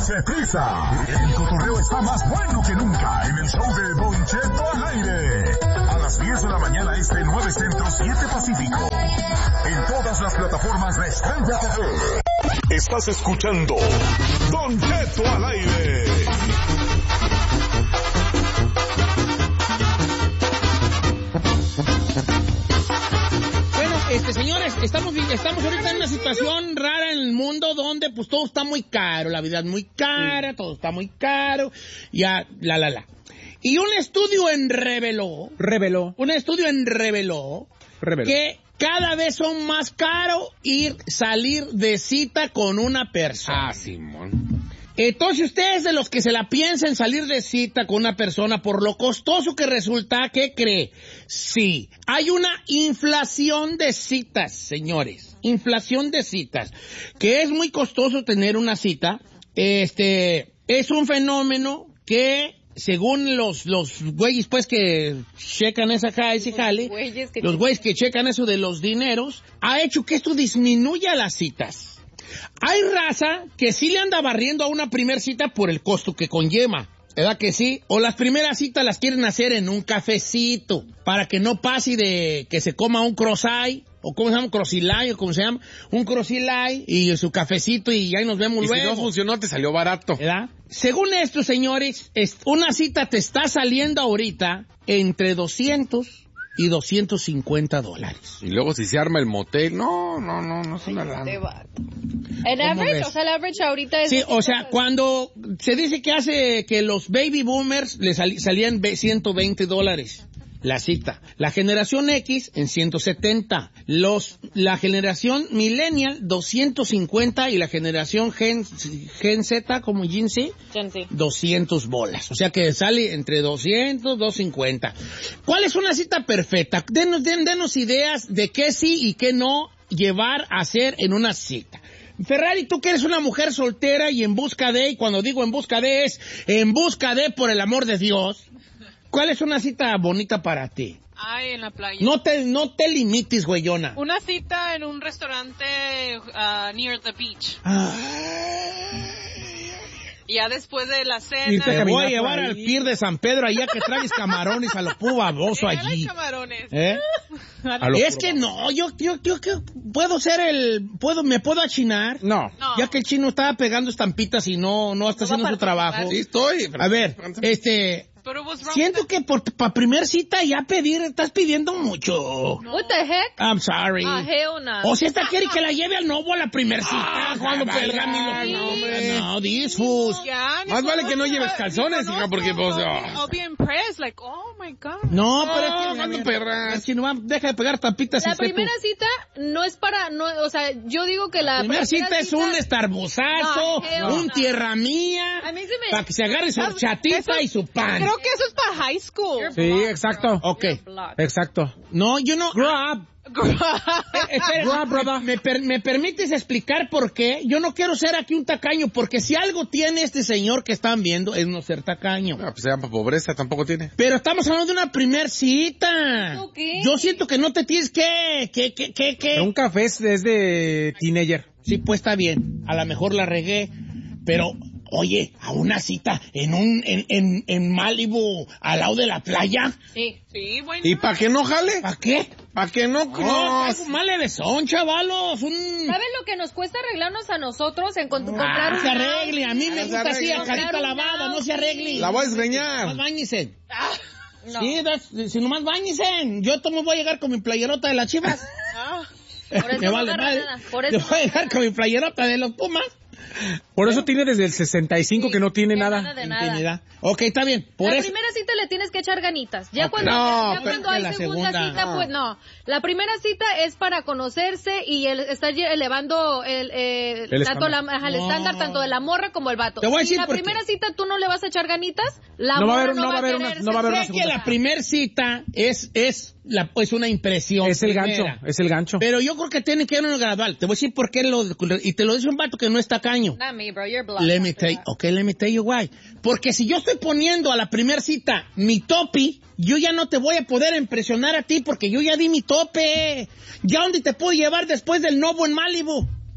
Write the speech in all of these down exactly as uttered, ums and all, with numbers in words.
Échense prisa. El cotorreo está más bueno que nunca en el show de Don Cheto al aire. A las diez de la mañana este, nueve Centro, siete Pacífico. En todas las plataformas de Estrella T V. Estás escuchando Don Cheto al aire. Este, señores, estamos, estamos ahorita en una situación rara en el mundo donde pues todo está muy caro, la vida es muy cara, sí. Todo está muy caro, ya, la, la, la. Y un estudio en reveló, reveló, un estudio en reveló, reveló que cada vez son más caro ir, salir de cita con una persona. Ah, Simón. Entonces, ustedes de los que se la piensan salir de cita con una persona por lo costoso que resulta, ¿qué cree? Sí, hay una inflación de citas, señores. Inflación de citas. Que es muy costoso tener una cita. Este, es un fenómeno que, según los, los güeyes, pues, que checan esa ese jale, los güeyes que checan eso de los dineros, ha hecho que esto disminuya las citas. Hay raza que sí le anda barriendo a una primer cita por el costo que conlleva, ¿verdad que sí? O las primeras citas las quieren hacer en un cafecito, para que no pase de que se coma un croissant, o cómo se llama, crocilay, o cómo se llama, un crocilay y su cafecito y ahí nos vemos y luego. Y si no funcionó, te salió barato. ¿Verdad? Según esto, señores, una cita te está saliendo ahorita entre doscientos y doscientos cincuenta dólares. Y luego si se arma el motel, no, no, no, no es una lana. En average, o sea, el average ahorita es... Sí, o sea, cuando se dice que hace que los baby boomers le sal, salían ciento veinte dólares la cita. La generación X en ciento setenta. Los, la generación millennial doscientos cincuenta y la generación Gen, Gen Z, como Gen Z, Gen Z, doscientos bolas. O sea que sale entre doscientos, doscientos cincuenta. ¿Cuál es una cita perfecta? Denos, den, denos ideas de qué sí y qué no llevar a hacer en una cita. Ferrari, tú que eres una mujer soltera y en busca de, y cuando digo en busca de es en busca de, por el amor de Dios, ¿cuál es una cita bonita para ti? Ay, en la playa. No te, no te limites, güeyona. Una cita en un restaurante uh, near the beach. Ay. Ya después de la cena... Te voy a llevar ahí al pier de San Pedro, allá que traes camarones a lo pubaboso eh, allí. Camarones. ¿Eh? Es que no, yo, yo, yo, yo puedo ser el... puedo ¿Me puedo achinar? No. no. Ya que el chino estaba pegando estampitas y no, no está no haciendo su trabajo. Sí, estoy. A ver, este... Siento que por para primer cita ya pedir, estás pidiendo mucho. No. What the heck? I'm sorry. Ah, hell no. O si esta quiere que la lleve al Novo a la primer cita. Ah, cuando perga, no, hombre. No, disfus. Ya, más vale que no lleves calzones, hija, porque pues... I'll be impressed, like, oh my God. No, pero es que... cuando perra. Si no, deja de pegar tapitas. La y primera tú. cita no es para, no, o sea, yo digo que la... La primera cita, cita es un estarbozazo, no, un no. tierra mía, a mí se me... para que se agarre su chatita eso, y su pan. Creo que eso es para high school. Sí, exacto. Ok. Exacto. No, yo no... Grab. Eh, espera, Grab, me, per, ¿Me permites explicar por qué? Yo no quiero ser aquí un tacaño, porque si algo tiene este señor que están viendo es no ser tacaño. No, pues se llama pobreza, tampoco tiene. Pero estamos hablando de una primer cita. Okay. Yo siento que no te tienes que... que, que, que, que. Pero un café es, es de teenager. Sí, pues está bien. A lo mejor la regué, pero... Oye, a una cita en un en, en, en Malibu, al lado de la playa. Sí. Sí, bueno. ¿Y para que no jale? ¿Para qué? ¿Para que no? No, algo más levesón, chavalos. Un... ¿Saben lo que nos cuesta arreglarnos a nosotros en cuanto comprar Ah, un... se arregle. A mí me No se gusta así, a arregle. carita lavada, no se arregle. La voy a desgreñar. Nomás báñese. Ah, no. Sí, das- si nomás báñese. Yo tomo voy a llegar con mi playerota de las Chivas. Ah. Por eso Me no vale agarra madre. nada, por Yo eso voy a no llegar con mi playerota de los Pumas. Por eso tiene desde el sesenta y cinco Sí, que no tiene que nada. nada de nada. Intimidad. Ok, está bien. Por la eso. primera cita le tienes que echar ganitas. Ya Ok. cuando, No, ya pero cuando hay la segunda, segunda, cita, no. pues no. La primera cita es para conocerse y el, estar lle- elevando el, eh, El tanto la, estándar. ajá, el No. estándar tanto de la morra como el vato. Te voy a si decir la por qué. primera cita tú no le vas a echar ganitas, la No va a morra haber- no, no va a haber una- querer no va a haber ser- una Sé que segunda. la primer cita es, es, la, pues una impresión. Es el primera. gancho, es el gancho. Pero yo creo que tiene que haber un gradual. Te voy a decir por qué lo, y te lo dice un vato que no está caño. Not me, bro, you're blocked. Let me tell you, okay, let me tell you why. Porque si yo estoy poniendo a la primer cita mi topi, yo ya no te voy a poder impresionar a ti porque yo ya di mi tope. ¿Ya dónde te puedo llevar después del Novo en Malibu?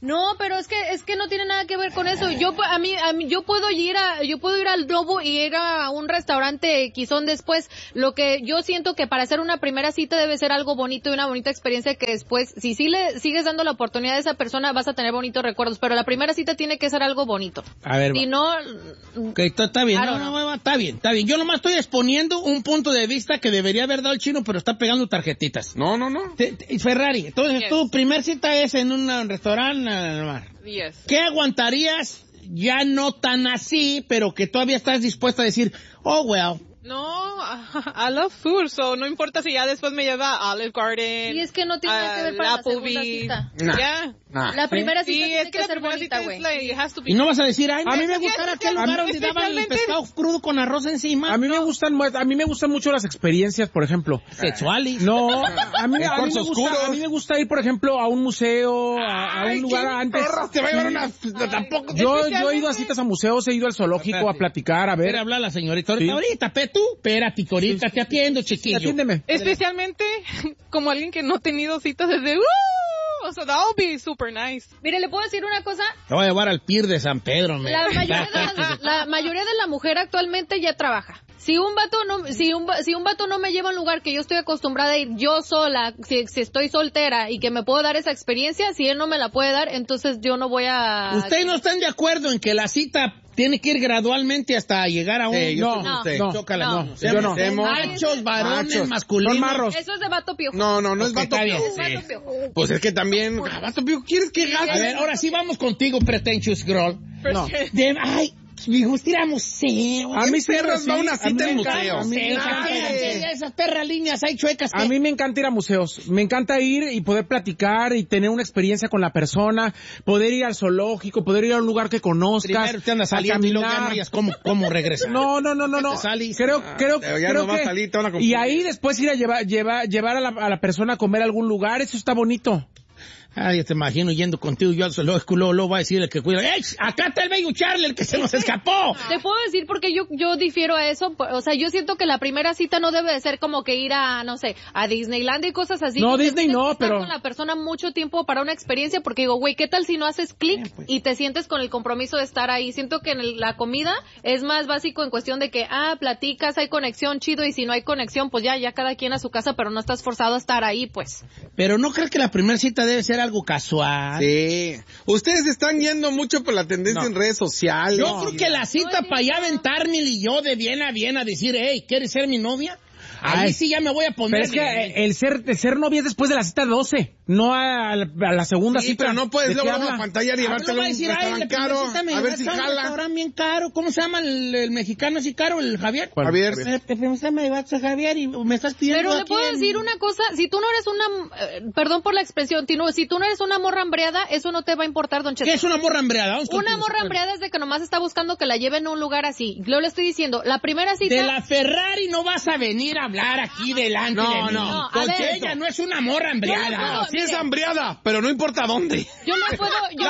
No, pero es que es que no tiene nada que ver con eso. Yo a mí a mí yo puedo ir a yo puedo ir al Globo y ir a un restaurante quizón después. Lo que yo siento que para hacer una primera cita debe ser algo bonito y una bonita experiencia que después, si sí le sigues dando la oportunidad a esa persona, vas a tener bonitos recuerdos, pero la primera cita tiene que ser algo bonito. A ver, si va. no Ok, está, está bien, Claro, no, no. no, no, está bien, está bien. Yo nomás estoy exponiendo un punto de vista que debería haber dado el chino, pero está pegando tarjetitas. No, no, no. Te- te- Ferrari, entonces Yes. tu primer cita es en un restaurante al mar. Yes. ¿Qué aguantarías ya no tan así, pero que todavía estás dispuesta a decir, oh, well? No, I love food, so no importa si ya después me lleva a Olive Garden. Y es que no tiene nada que ver para la segunda cita. Nah. Ya. Nah. La primera cita Sí, tiene es que, que la ser primera bonita, cita güey. es like, it has to be. Y no vas a decir, ay, A mí me gustar gusta- aquel a mí- lugar donde daban el especialmente- pescado crudo con arroz encima. A mí me gustan mu- a mí me gustan mucho las experiencias, por ejemplo. Sexuales. No, a mí, a mí, me cuartos gusta, oscuros. a mí me gusta ir, por ejemplo, a un museo, a, a un lugar antes. Te va a llevar una... Tampoco... Yo, yo he ido a citas a museos, he ido al zoológico Espérate. a platicar, a Quiere ver. hablar la señorita ahorita, Sí. ahorita, pe tú, espérate, que ahorita te atiendo, chiquillo. Atiéndeme. Especialmente como alguien que no ha tenido citas desde... ¡Uh! So that would be super nice. Mire, ¿le puedo decir una cosa? Te voy a llevar al pier de San Pedro, me. La mayoría, de la, la mayoría de la mujer actualmente ya trabaja. Si un vato no, si un, va- si un vato no me lleva a un lugar que yo estoy acostumbrada a ir yo sola, si, si estoy soltera y que me puedo dar esa experiencia, si él no me la puede dar, entonces yo no voy a... ¿Ustedes no están de acuerdo en que la cita tiene que ir gradualmente hasta llegar a un... Sí, yo No, estoy con no, usted. no, Chócala, no, no. yo no. Seamos Machos, varones, Machos. masculinos. Son marros. Eso es de vato piojo. No, no, no es Ok, vato está bien. piojo. Es vato piojo. Pues es que también... Ah, vato piojo, ¿quieres que A gaste? ver, ahora sí vamos contigo, pretentious girl. No. De, ay, me gusta ir a museo. A mí sí, perros sí, va una a cita mí en me encanta, museo? a mí me encanta. Ay. Esas perras líneas hay chuecas. A que- mí me encanta ir a museos, me encanta ir y poder platicar y tener una experiencia con la persona, poder ir al zoológico, poder ir a un lugar que conozcas, Primero te andas a saliendo y luego ya no caminar. hayas cómo, cómo regresar. No, no, no, no, no. Te salís. Creo, creo, pero ya creo no va a que salir, te van a y confundir. ahí después ir a llevar, llevar, llevar a la, a la persona a comer a algún lugar, eso está bonito. Ay, yo te imagino yendo contigo yo al zoológico, luego, luego va a decir el que cuida. ¡Ey! Acá está el bello Charlie, el que se nos escapó. Te puedo decir porque yo yo difiero a eso, o sea, yo siento que la primera cita no debe de ser como que ir a, no sé, a Disneyland y cosas así. No, Porque Disney tienes no, que estar pero- con la persona mucho tiempo para una experiencia, porque digo, güey, ¿qué tal si no haces clic y te sientes con el compromiso de estar ahí? Siento que en el- la comida es más básico en cuestión de que, ah, platicas, hay conexión, chido, y si no hay conexión, pues ya, ya cada quien a su casa, pero no estás forzado a estar ahí, pues. Pero no creo que la primera cita debe ser algo casual. Sí. Ustedes están yendo mucho por la tendencia No. en redes sociales. Yo creo que la cita No, para ya no. aventarme y yo de bien a bien a decir, hey, ¿quieres ser mi novia? Ahí Ay, sí ya me voy a poner. Pero es que bien. eh, el ser, el ser novia es después de la cita doce, no a, la- a la segunda Sí, cita. pero no puedes ¿De luego qué luego habla? pantallar y Ah, llevártelo no va a a un decir, ay, restaurante la caro, primercita me a ver si llevaste a un jala. restaurante bien caro. ¿Cómo se llama el, el mexicano así caro, el Javier? ¿Cuál? Javier. Eh, Te primerita me llevaste a Javier y me estás pidiendo Pero le aquí puedo en- decir una cosa, si tú no eres una, eh, perdón por la expresión, Tino, si tú no eres una morra hambreada, eso no te va a importar, don Cheto. ¿Qué es una morra hambreada? Vamos Una contigo, morra Samuel. hambreada es de que nomás está buscando que la lleven a un lugar así. Yo le estoy diciendo, la primera cita... De la Ferrari no vas a venir a hablar aquí delante No, de mí. no. No, a Porque ver. ella no es una morra Yo no hambreada. puedo- Sí es mire. hambriada, pero no importa dónde. Yo le puedo, yo,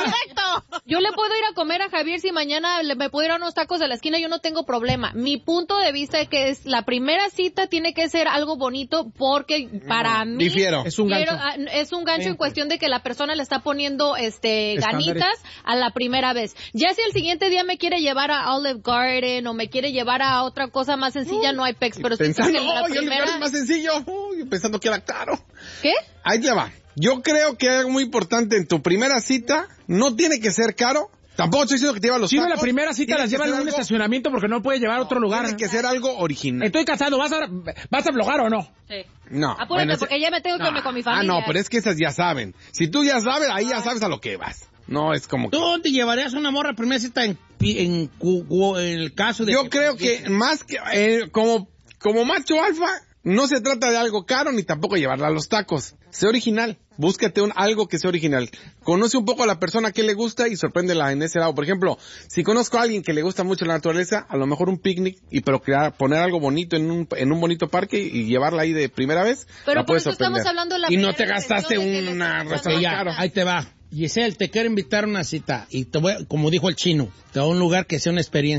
yo le puedo ir a comer a Javier si mañana le, me puedo ir a unos tacos de la esquina, yo no tengo problema. Mi punto de vista es que es la primera cita tiene que ser algo bonito porque para mí Difiero. Es un quiero- gancho. ah, es un gancho en cuestión de que la persona le está poniendo este Estándares. ganitas a la primera vez. Ya si el siguiente día me quiere llevar a Olive Garden o me quiere llevar a otra cosa más sencilla, no hay pex, pero siento Pensando, que la oh, yo le primera... es más sencillo. Uy, pensando que era caro. ¿Qué? Ahí te va. Yo creo que algo muy importante en tu primera cita no tiene que ser caro. Tampoco estoy diciendo que te lleva a los Si no, tacos. la primera cita Tiene las que llevan ser en un algo- estacionamiento porque no puede llevar a otro lugar. Tiene que ser algo original. Estoy casado, ¿vas a, vas a aflojar o no? Sí. No. Apúrate, bueno, ese- porque ya me tengo que irme con mi familia. Ah, no, pero es que esas ya saben. Si tú ya sabes, ahí ya sabes a lo que vas. No, es como que... ¿Tú dónde llevarías una morra a primera cita en, en, cu- cu- en el caso de... Yo creo que más que... eh, como, como macho alfa, no se trata de algo caro ni tampoco llevarla a los tacos. Sé original. Búscate un, algo que sea original. Conoce un poco a la persona que le gusta y sorpréndela en ese lado. Por ejemplo, si conozco a alguien que le gusta mucho la naturaleza, a lo mejor un picnic, y pero crear, poner algo bonito en un, en un bonito parque y llevarla ahí de primera vez, Pero la por puedes eso estamos sorprender. hablando de la Y no primera te gastaste intención de que le una estás restaurante Ya, caro. ahí te va. Giselle, te quiero invitar a una cita y te voy, a- como dijo el chino, te voy a un lugar que sea una experiencia.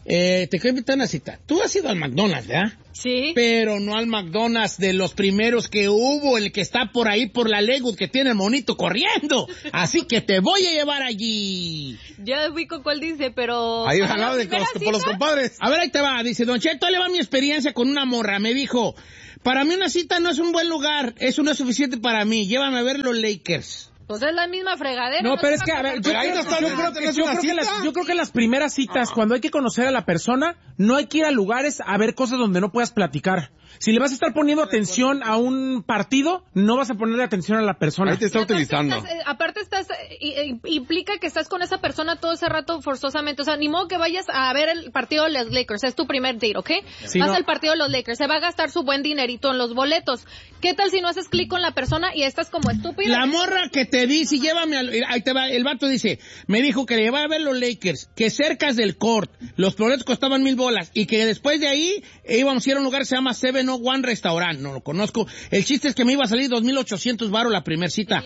Eh, te quiero invitar a una cita. Tú has ido al McDonald's, ¿verdad? Sí. Pero no al McDonald's de los primeros que hubo, el que está por ahí por la Lego, que tiene el monito corriendo. Así que te voy a llevar allí. Ya fui con cuál dice, pero... Ahí ¿para al la lado de primera los, por los cita? compadres. A ver, ahí te va. Dice, Don Cheto, le va mi experiencia con una morra. Me dijo, para mí una cita no es un buen lugar. Eso no es suficiente para mí. Llévame a ver los Lakers. Pues es la misma fregadera. No, pero te es va que, a ver, yo Pero ahí creo, no está- yo creo que, no es yo una creo que cita. las, yo creo que las primeras citas, cuando hay que conocer a la persona, no hay que ir a lugares a ver cosas donde no puedas platicar. Si le vas a estar poniendo atención a un partido, no vas a ponerle atención a la persona. Ahí te está Y aparte utilizando. estás, eh, aparte estás, eh, eh, implica que estás con esa persona todo ese rato forzosamente. O sea, ni modo que vayas a ver el partido de los Lakers. Es tu primer date, ¿ok? Sí, Vas no. al partido de los Lakers. Se va a gastar su buen dinerito en los boletos. ¿Qué tal si no haces clic con la persona y estás como estúpida? La morra que te dice, llévame al... Ahí te va, el vato dice, me dijo que le llevaba a ver los Lakers, que cerca del court, los boletos costaban mil bolas, y que después de ahí íbamos a ir a un lugar que se llama Seven oh One Restaurant. No lo conozco. El chiste es que me iba a salir dos mil ochocientos baros la primer cita.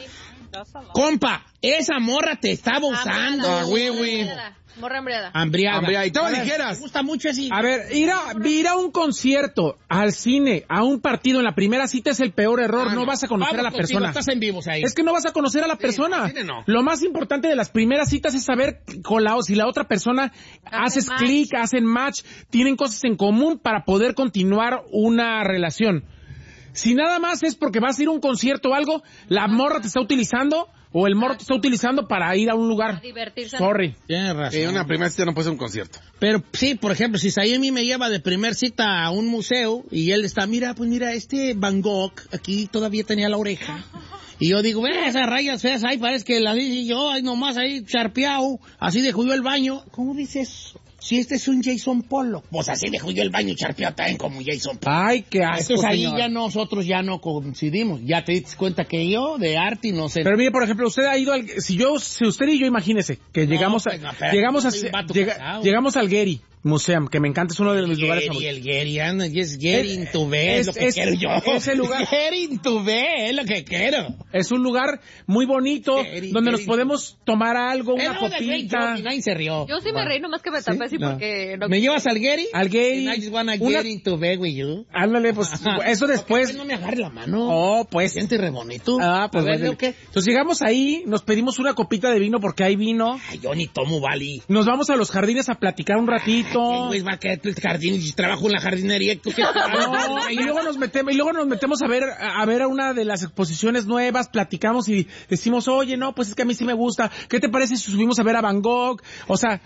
Compa, esa morra te estaba usando. Ah, güey, güey. Morra hambriada. Hambriada. Hambriada. Y te A ver, dijeras. Me gusta mucho así. A ver, ir a, ir a un concierto, al cine, a un partido en la primera cita es el peor error. Ah, no, vas a conocer Vamos a la contigo, persona. Estás en vivos ahí. Es que no vas a conocer a la persona. cine no. Lo más importante de las primeras citas es saber con la, si la otra persona haces match. clic, hacen match, tienen cosas en común para poder continuar una relación. Si nada más es porque vas a ir a un concierto o algo, la morra te está utilizando o el morro te está utilizando para ir a un lugar. A divertirse. Sorry. Tienes razón. Eh, una primera cita no puede ser un concierto. Pero sí, por ejemplo, si Sayemi me lleva de primer cita a un museo y él está, mira, pues mira, este Van Gogh aquí todavía tenía la oreja. Y yo digo, ve esas rayas feas ahí, parece que las hice yo, ahí nomás ahí charpeado, así dejó yo el baño. ¿Cómo dices? Si este es un Jason Pollock, pues así dejó yo el baño charpeado también como Jason Pollock. Ay, qué asco, Entonces ahí señor. ya nosotros ya no coincidimos. Ya te diste cuenta que yo de arte no sé. Pero mire, por ejemplo, usted ha ido al... Si yo, si usted y yo, imagínese, que llegamos pues, a... no, espérate, llegamos a... yo soy un vato llega- casado. llegamos al Getty Museum, que me encanta, es uno de mis lugares Gary, favoritos. el Gary, anda, es getting to bed, es Es- lo que es- quiero yo. ese lugar- Getting to bed, es lo que quiero. Es un lugar muy bonito, Getty, donde nos Getty. podemos tomar algo, una Era una great copita. joke y nadie se rió. Yo sí me reí, nomás que me tapé así No. porque... No... ¿Me llevas al Gary? Al Getty. And I just wanna Una- get into bed with you. Ándale, pues, eso después... No me agarre la mano. Oh, pues... Siente re bonito. Ah, pues A ver, bueno. ¿o qué? Entonces llegamos ahí, nos pedimos una copita de vino porque hay vino. Ay, yo ni tomo Bali. Nos vamos a los jardines a platicar un ¿Qué ratito. güey va a quedar el jardín y trabajo en la jardinería? ¿Tú qué? No, y luego nos metemos, y luego nos metemos a ver, a ver a una de las exposiciones nuevas, platicamos y decimos, oye, no, pues es que a mí sí me gusta. ¿Qué te parece si subimos a ver a Van Gogh? O sea,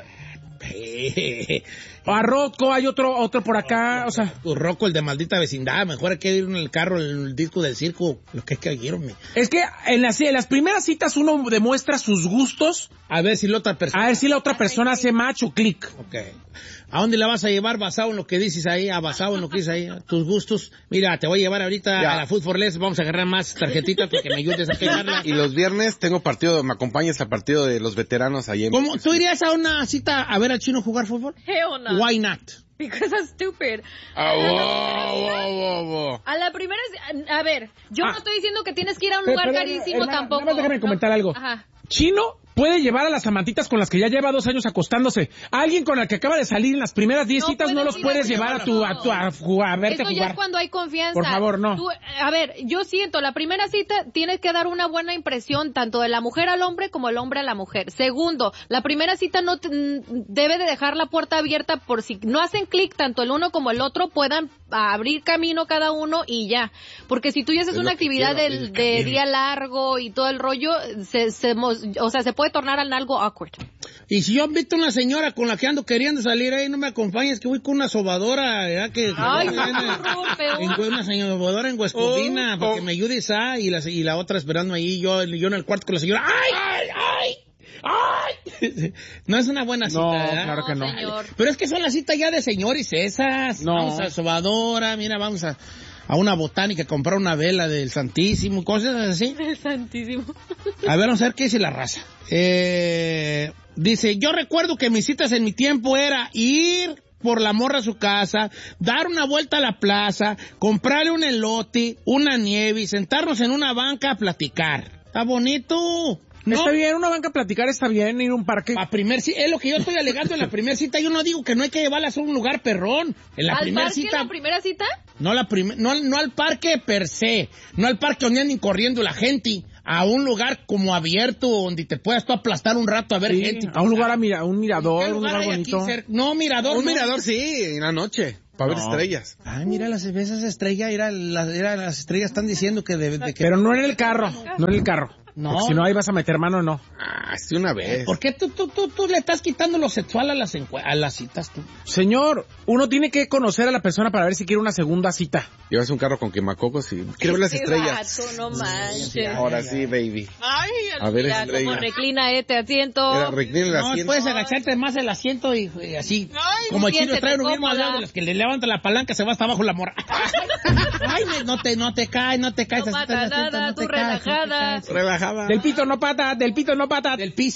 a Rocco, hay otro, otro por acá, o sea. Tu Rocco, el de maldita vecindad. Mejor hay que ir en el carro, el disco del circo. Lo que es que oyeron. Es que en las, en las primeras citas uno demuestra sus gustos, A ver si la otra persona... a ver si la otra persona hace match o clic. Ok. ¿A dónde la vas a llevar basado en lo que dices ahí? A basado en lo que dices ahí. Tus gustos. Mira, te voy a llevar ahorita Ya. a la Food for Less. Vamos a agarrar más tarjetitas para que me ayudes a pegarla. Y los viernes tengo partido, me acompañas al partido de los veteranos ahí en... ¿Cómo? ¿Tú irías a una cita a ver al chino jugar fútbol? Hell no. Why not? Because I'm stupid. Ah, wow, wow, wow, wow. A la primera... A ver, yo Ah. no estoy diciendo que tienes que ir a un Pero, lugar pero, carísimo hermana, tampoco. nada más déjame comentar No. algo. Ajá. Chino puede llevar a las amantitas con las que ya lleva dos años acostándose. A alguien con el que acaba de salir en las primeras diez No citas no puedes los ir puedes a llevar a tu, a tu, a, jugar, a verte Eso ya jugar. es cuando hay confianza. Por favor, no. Tú- a ver, yo siento, la primera cita tienes que dar una buena impresión tanto de la mujer al hombre como el hombre a la mujer. Segundo, la primera cita no te- debe de dejar la puerta abierta por si no hacen clic tanto el uno como el otro puedan abrir camino cada uno y ya. Porque si tú ya haces Es una lo que actividad quiero, del- abrir de camino. día largo y todo el rollo, se, se mos- o sea, se puede tornar en algo awkward. Y si yo invito a una señora con la que ando queriendo salir ahí, no me acompañas, que voy con una sobadora, ¿verdad? Que, Ay, que- qué horror, peor. en, una señora sobadora en Huescovina, Oh, para oh. que me ayude esa y la, y la otra esperando ahí, yo, yo en el cuarto con la señora. ¡Ay, ay, ay! ¡Ay! No es una buena cita, No, ¿verdad? claro que no. Señor. Pero es que son las citas ya de señores esas. No. Vamos a sobadora, mira, vamos a, a una botánica a comprar una vela del Santísimo, cosas así. El santísimo. A ver, vamos a ver qué dice la raza. Eh, dice, yo recuerdo que mis citas en mi tiempo era ir por la morra a su casa, dar una vuelta a la plaza, comprarle un elote, una nieve y sentarnos en una banca a platicar. Está bonito. No. Está bien, una banca a platicar, está bien, ir a un parque. A primer ci- es lo que yo estoy alegando en la primera cita. Yo no digo que no hay que llevarlas a un lugar perrón. En la ¿Al primera parque cita. en la primera cita? No, la prim- no, no al parque per se, no al parque donde anden corriendo la gente, a un lugar como abierto donde te puedas tú aplastar un rato a ver Sí, gente. a un lugar, a mira, un mirador, ¿Qué un lugar lugar hay aquí bonito. cer- No, mirador. Un no. mirador, sí, en la noche, para ver No. estrellas. Ay, mira las esas estrellas, mira, las, mira, las estrellas están diciendo que de, de que... Pero no en el carro, no en el carro. No. Porque si no, ahí vas a meter mano, no. Ah, sí, una vez. ¿Por qué tú, tú, tú, tú le estás quitando lo sexual a las, encue- a las citas tú? Señor, uno tiene que conocer a la persona para ver si quiere una segunda cita. Llevas un carro con quemacocos y quiero ver las Este estrellas. vato, no manches. Ahora sí, baby. Ay, A ver Mira cómo estrellas. reclina este asiento. Era reclina el No, asiento. puedes agacharte más el asiento y, y así. Ay, como el chino siéntete trae uno mismo al cómoda. lado de los que le levantan la palanca, se va hasta abajo la mora. Ay, me- no te, no te caes, no te caes. No así pasa estás, nada, no te tú caes, no te relajada. caes. Relajada. Del pito no pata, del pito no pata. Del piso.